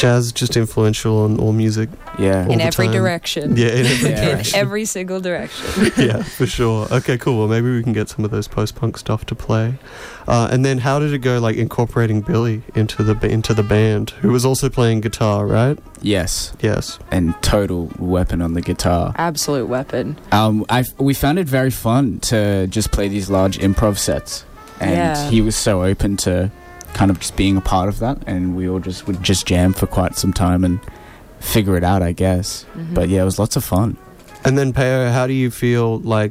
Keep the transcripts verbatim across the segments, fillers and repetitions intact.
Jazz just influential on all music. Yeah. all In the every time. direction. Yeah, in every Yeah. direction. In every single direction. Yeah, for sure. Okay, cool. Well, maybe we can get some of those post-punk stuff to play. Uh, and then how did it go, like, incorporating Billy into the into the band, who was also playing guitar, right? Yes. Yes. And total weapon on the guitar. Absolute weapon. Um, I we found it very fun to just play these large improv sets, and Yeah. he was so open to kind of just being a part of that, and we all just would just jam for quite some time and figure it out, I guess. Mhm. But yeah, it was lots of fun. And then, Peo, how do you feel, like,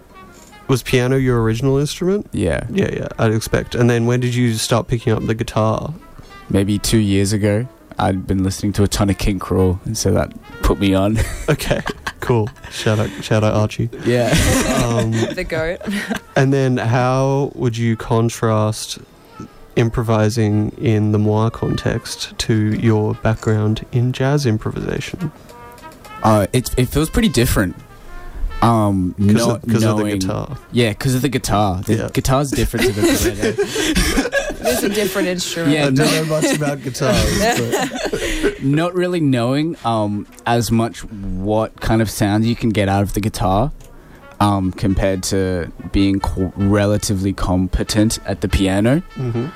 was piano your original instrument? Yeah, Yeah, yeah, I'd expect. And then when did you start picking up the guitar? maybe two years ago, I'd been listening to a ton of King Cruel, and so that put me on. Okay, cool. Shout out, shout out Archie. Yeah. Um, The goat. and then how would you contrast improvising in the Moi context to your background in jazz improvisation? Uh, it it feels pretty different. Um, Because not of, 'cause of the knowing- guitar. Yeah, because of the guitar. The Yeah. guitar's different to the piano. It's a different instrument. Yeah, I don't know much about guitars, but Not really knowing um, as much what kind of sounds you can get out of the guitar um, compared to being co- relatively competent at the piano. Mhm.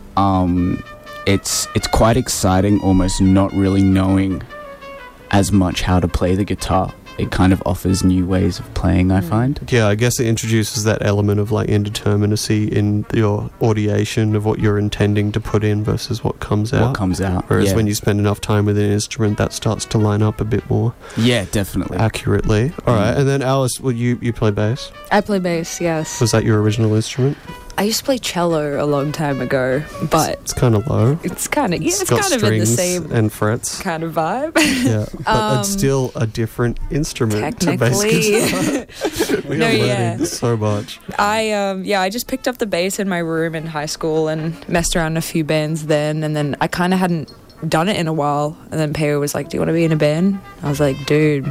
Um, it's it's quite exciting, almost not really knowing as much how to play the guitar. It kind of offers new ways of playing, I find. yeah, I guess it introduces that element of like indeterminacy in your audiation of what you're intending to put in versus what comes out. What comes out. Whereas yeah. when you spend enough time with an instrument, that starts to line up a bit more Yeah, definitely. accurately. All right, Mm. and then Alice, well, you you play bass. I play bass, yes. Was that your original instrument? I used to play cello a long time ago, but It's kind of low. it's kind of yeah, it's got kind of in the strings same and frets. kind of vibe. Yeah, but Um, it's still a different instrument to bass Technically. guitar. we No, are yeah. learning so much. I um yeah, I just picked up the bass in my room in high school and messed around in a few bands then, and then I kind of hadn't done it in a while, and then Peo was like, "Do you want to be in a band?" I was like, "Dude,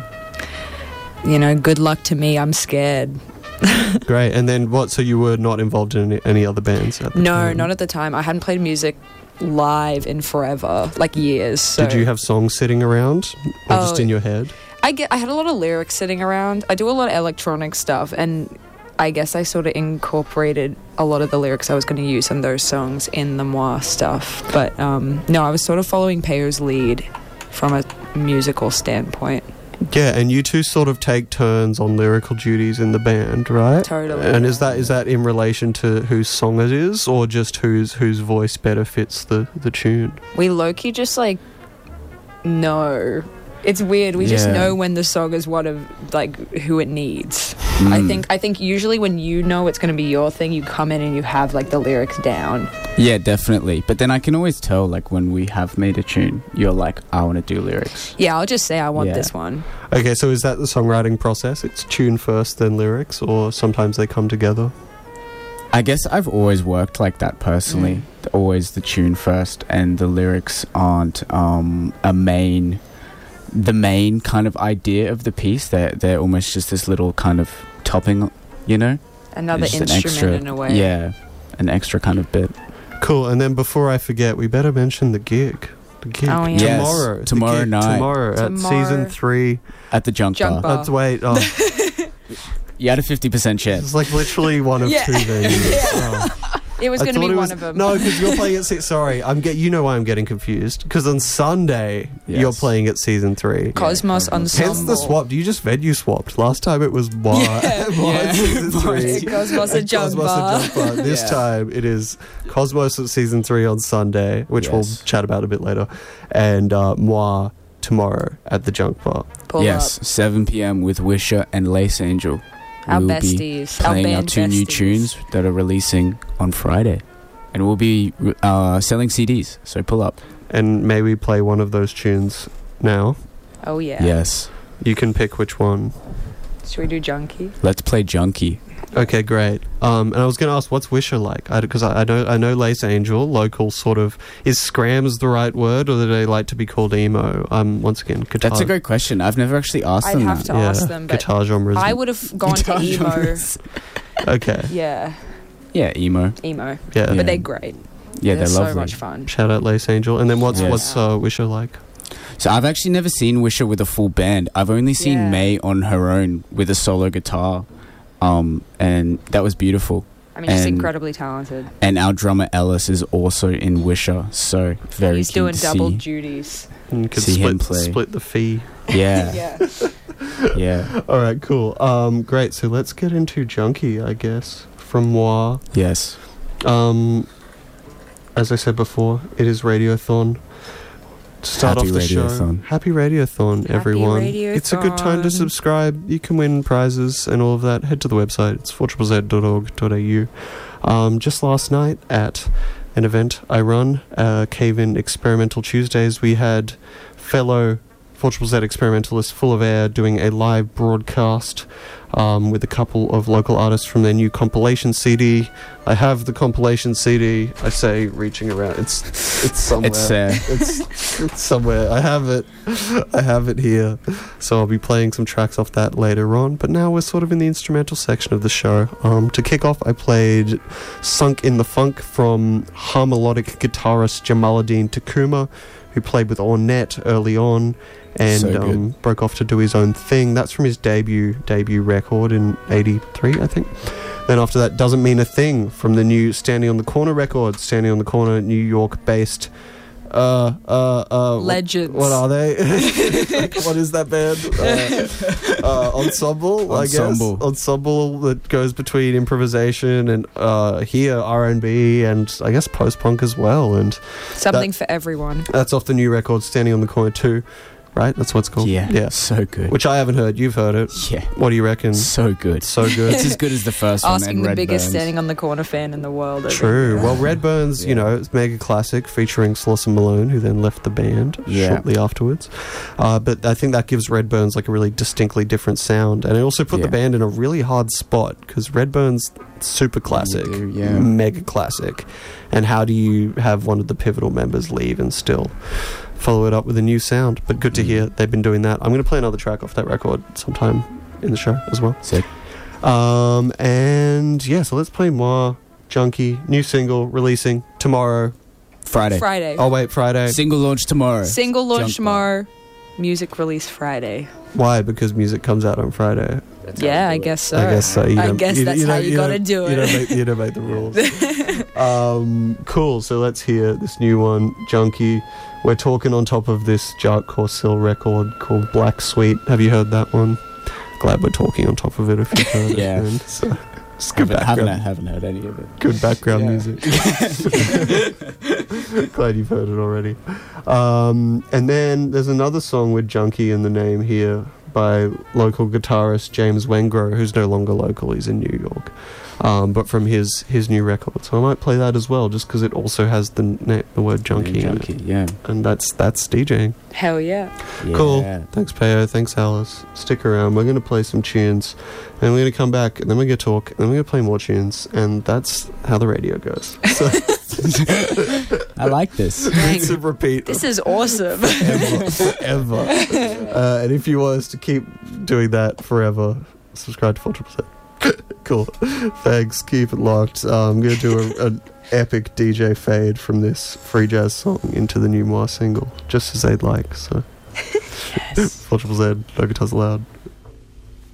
you know, good luck to me. I'm scared." Great. And then what? So you were not involved in any, any other bands at the No, time? not at the time. I hadn't played music live in forever, like years. So Did you have songs sitting around, or Oh, just in your head? I get I had a lot of lyrics sitting around. I do a lot of electronic stuff, and I guess I sort of incorporated a lot of the lyrics I was going to use in those songs in the Moi stuff. But um, no, I was sort of following Peo's lead from a musical standpoint. Yeah, and you two sort of take turns on lyrical duties in the band, right? Totally. And is that is that in relation to whose song it is, or just whose whose voice better fits the the tune? We low-key just like know. It's weird. We just Yeah. know when the song is one of like who it needs. I Mm. think I think usually when you know it's going to be your thing, you come in and you have like the lyrics down. Yeah, definitely. But then I can always tell, like, when we have made a tune, you're like, I want to do lyrics. Yeah, I'll just say I want Yeah. this one. Okay, so is that the songwriting process? It's tune first, then lyrics, or sometimes they come together? I guess I've always worked like that personally. Always the tune first, and the lyrics aren't um, a main, the main kind of idea of the piece. They're, they're almost just this little kind of topping, you know? Another It's just an instrument extra- in a way. Yeah, an extra kind of bit. Cool. And then before I forget, we better mention the gig. The gig Oh, yeah. Yes, tomorrow. The tomorrow gig night. Tomorrow, at Tomorrow. season three. At the junk, Junk bar. bar. Uh, wait, oh, You had a fifty percent chance. it's like literally one of Yeah. two venues. Yeah. Oh. It was I going to thought be it one was- of them. No, because you're playing at six. Sorry, I'm get. You know why I'm getting confused? Because on Sunday Yes. you're playing at season three. Cosmos Yeah, Ensemble. Hence the swap. You just venue swapped. Last time it was Moi. Yeah. Moi at Yeah. season three. Cosmos and Junk Cosmos Bar. and Junk Bar. This Yeah. time it is Cosmos at season three on Sunday, which we'll Yes. chat about a bit later, and uh, Moi tomorrow at the Junk Bar. Pull yes, up. seven p.m. with Wisher and Lace Angel. Our We'll be besties. Our playing our, band two new besties. tunes that are releasing on Friday. And we'll be uh, selling C Ds, so pull up. And maybe play one of those tunes now. Oh, yeah. Yes. You can pick which one. Should we do Junkie? Let's play Junkie. Okay, great. Um, and I was going to ask, what's Wisher like? Because I, I know I know Lace Angel, local sort of. Is scrams the right word, or do they like to be called emo? Um, once again, guitar. That's a great question. I've never actually asked I'd them have that. to ask them, but guitar genres. I would have gone to Guitar emo. genres. Okay, Yeah, Yeah, emo. emo. yeah. But Yeah. they're great. Yeah, they're, they're so lovely. much fun. Shout out Lace Angel. And then what's Yes. what's uh, Wisher like? So I've actually never seen Wisher with a full band. I've only seen Yeah. May on her own with a solo guitar, um, and that was beautiful. I mean, she's And- incredibly talented. And our drummer Ellis is also in Wisher, so very He's keen doing to double see. duties. And you could See him split, play. split the fee. Yeah, Yeah. yeah, All right, cool. Um, great. So let's get into Junkie, I guess, from Moi. yes. Um, as I said before, it is Radiothon. To start Happy off the show, Radiothon. happy Radiothon, Happy everyone! It's a good time to Radiothon. subscribe. You can win prizes and all of that. Head to the website. It's four z z dot org dot a u. Um, just last night at an event I run, uh, Cave In Experimental Tuesdays, we had fellow four z z experimentalists Full of Air doing a live broadcast um, with a couple of local artists from their new compilation C D. I have the compilation C D. I say reaching around. It's it's somewhere. It's uh, it's, it's somewhere. I have it. I have it here. So I'll be playing some tracks off that later on. But now we're sort of in the instrumental section of the show. Um, to kick off, I played Sunk in the Funk from harmonic guitarist Jamaluddin Takuma, who played with Ornette early on and So good. um, broke off to do his own thing. That's from his debut debut record in eighty-three, I think. Then after that, Doesn't Mean a Thing from the new Standing on the Corner record. Standing on the Corner, New York-based. Uh, uh, uh, Legends. What, what are they? What is that band? Uh, uh, ensemble, I Ensemble. guess. Ensemble that goes between improvisation and uh, here R and B and I guess post-punk as well. And Something that- for everyone. that's off the new record, Standing on the Corner two, right? That's what it's called. yeah, Yeah. so good. Which I haven't heard. You've heard it. Yeah, What do you reckon? so good. So good. It's as good as the first one. Asking and the biggest Redburns. standing on the corner fan in the world. I True. think. Well, Redburns, you Yeah. know, it's mega classic featuring Slauson Malone, who then left the band Yeah. shortly afterwards. Uh, but I think that gives Redburns like a really distinctly different sound, and it also put the Yeah. band in a really hard spot because Redburns super classic, do, yeah. mega classic, and how do you have one of the pivotal members leave and still follow it up with a new sound? But good to Mm. hear they've been doing that. I'm going to play another track off that record sometime in the show as well. Sick. Um, and yeah, so let's play Moi, Junkie, new single releasing tomorrow. Friday. Friday. Oh wait, Friday. Single launch tomorrow. Single launch Jump tomorrow. Music release Friday. Why? Because music comes out on Friday. Yeah, I guess so. I guess so. You I don't- guess you- that's you how don't- you you gotta don't- do You don't it. make, you don't make the rules. um, cool. So let's hear this new one, Junkie. We're talking on top of this Jacques Corsil record called Black Sweet. Have you heard that one? Glad we're talking on top of it if you've heard Yeah. it. man. So, it's good Haven't, haven't, background, haven't heard any of it. good background Yeah. music. Glad you've heard it already. Um, and then there's another song with Junkie in the name here by local guitarist James Wengro, who's no longer local, he's in New York. Um, but from his, his new record. So I might play that as well, just because it also has the na- the word junkie, in Junkie, it. yeah. And that's that's DJing. Hell yeah. yeah. Cool. Thanks, Peo. Thanks, Alice. Stick around. We're going to play some tunes. And we're going to come back, and then we're going to talk, and then we're going to play more tunes. And that's how the radio goes. So I like this. it's a repeat. This is awesome. forever. forever. Uh, and if you want us to keep doing that forever, subscribe to four Z Z. Cool. Thanks. Keep it locked. Uh, I'm going to do a, an epic D J fade from this free jazz song into the new Moi single, just as they'd like. So, Yes. four Z Z, no guitars allowed.